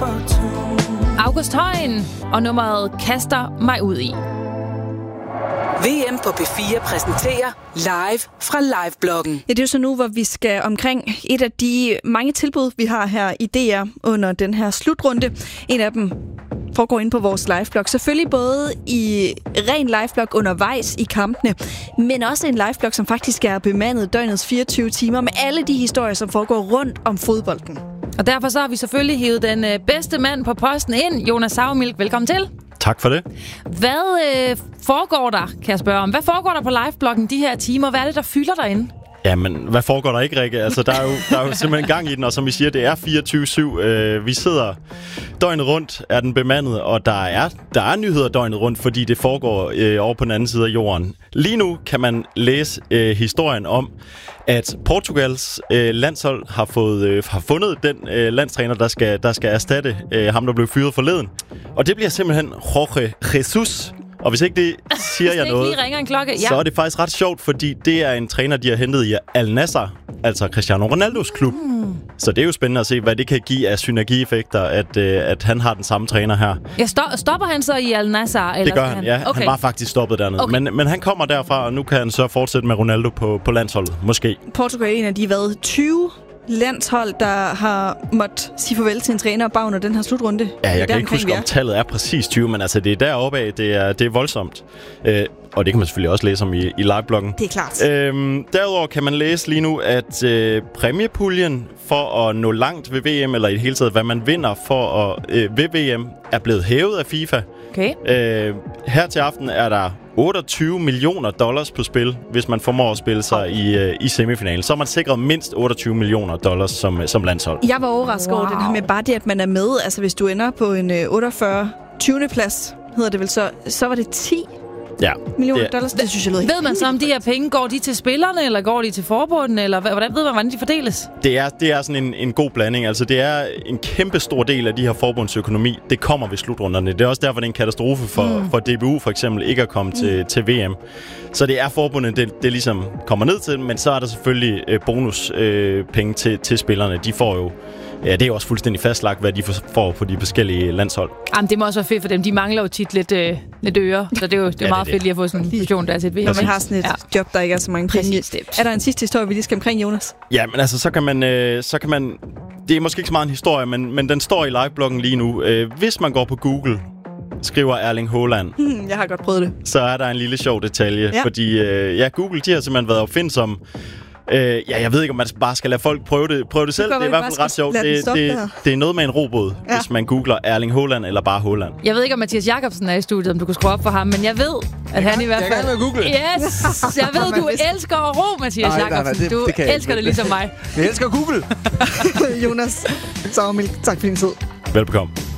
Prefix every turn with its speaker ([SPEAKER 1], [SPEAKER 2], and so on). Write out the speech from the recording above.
[SPEAKER 1] for to.
[SPEAKER 2] August Højen og nummeret Kaster mig ud i.
[SPEAKER 3] VM på P4 præsenterer live fra Livebloggen.
[SPEAKER 4] Ja, det er jo så nu, hvor vi skal omkring et af de mange tilbud, vi har her i DR under den her slutrunde. En af dem foregår inde på vores liveblog. Selvfølgelig både i ren liveblog undervejs i kampene, men også en liveblog, som faktisk er bemandet døgnets 24 timer med alle de historier, som foregår rundt om fodbolden.
[SPEAKER 2] Og derfor så har vi selvfølgelig hivet den bedste mand på posten ind. Jonas Saumilk, velkommen til.
[SPEAKER 5] Tak for det.
[SPEAKER 2] Hvad foregår der, kan jeg spørge om? Hvad foregår der på livebloggen de her timer? Hvad er det, der fylder derinde?
[SPEAKER 5] Jamen, hvad foregår der ikke, Rikke? Altså, der er jo simpelthen gang i den, og som I siger, det er 24/7. Vi sidder døgnet rundt, er den bemandet, og der er nyheder døgnet rundt, fordi det foregår over på den anden side af jorden. Lige nu kan man læse historien om, at Portugals landshold har fundet den landstræner, der skal erstatte ham, der blev fyret forleden. Og det bliver simpelthen Jorge Jesus. Og hvis ikke det siger jeg noget,
[SPEAKER 2] lige ringer en klokke. Ja.
[SPEAKER 5] Så er det faktisk ret sjovt, fordi det er en træner, de har hentet i Al Nassr, altså Cristiano Ronaldos klub. Så det er jo spændende at se, hvad det kan give af synergieffekter, at han har den samme træner her.
[SPEAKER 2] Ja, stopper han så i Al Nassr? Eller
[SPEAKER 5] det gør han, ja. Okay. Han var faktisk stoppet dernede. Okay. Men han kommer derfra, og nu kan han så fortsætte med Ronaldo på landsholdet, måske.
[SPEAKER 4] Portugal er en af de 20 landshold, der har måttet sige farvel til en træner bare under den her slutrunde.
[SPEAKER 5] Ja, jeg kan ikke huske, om tallet er præcis 20, men altså det er deroppe af, det er voldsomt. Og det kan man selvfølgelig også læse om i livebloggen.
[SPEAKER 4] Det er klart.
[SPEAKER 5] Derudover kan man læse lige nu, at præmiepuljen for at nå langt ved VM, eller i det hele taget, hvad man vinder ved VM, er blevet hævet af FIFA.
[SPEAKER 2] Okay.
[SPEAKER 5] Her til aften er der $28 millioner på spil, hvis man formår at spille sig i semifinalen. Så er man sikret mindst $28 millioner som landshold.
[SPEAKER 4] Jeg var overrasket over den her med bare det, at man er med. Altså hvis du ender på en 48. 20. plads, hedder det vel så var det 10 millioner dollars. Det synes jeg lød
[SPEAKER 2] Ved man så, om de her penge, går de til spillerne, eller går de til forbunden, eller hvordan ved man, hvordan de fordeles?
[SPEAKER 5] Det er sådan en god blanding. Altså, det er en kæmpe stor del af de her forbundsøkonomi. Det kommer ved slutrunderne. Det er også derfor, det er en katastrofe for DBU for eksempel ikke at komme til VM. Så det er forbundet, det ligesom kommer ned til, men så er der selvfølgelig bonuspenge til spillerne. De får jo... Ja, det er jo også fuldstændig fastlagt, hvad de får på de forskellige landshold.
[SPEAKER 2] Jamen, det må også være fedt for dem. De mangler jo tit lidt øre, så det er jo meget fedt lige at få sådan en position, der er til et VM.
[SPEAKER 4] Når man har sådan et job, der ikke er så mange præmie. Er der en sidste historie, vi lige skal omkring, Jonas?
[SPEAKER 5] Ja, men altså, så kan man... Det er måske ikke så meget en historie, men den står i livebloggen lige nu. Hvis man går på Google, skriver Erling Haaland.
[SPEAKER 4] Jeg har godt prøvet det.
[SPEAKER 5] Så er der en lille sjov detalje, fordi Google, de har simpelthen været opfindsomme. Jeg ved ikke, om man bare skal lade folk prøve det selv. Det er i hvert fald ret sjovt. Det er noget med en robot, hvis man googler Erling Haaland eller bare Haaland. Jeg
[SPEAKER 2] ved ikke, om Mathias Jacobsen er i studiet, om du kunne skrue op for ham, men jeg ved, at han i hvert fald...
[SPEAKER 6] Jeg kan med Google.
[SPEAKER 2] Yes! Jeg ved, du elsker at ro, Mathias Jacobsen. Du elsker det ligesom mig.
[SPEAKER 6] Jeg elsker Google.
[SPEAKER 4] Jonas Saumilk, tak for din tid.
[SPEAKER 5] Velbekomme.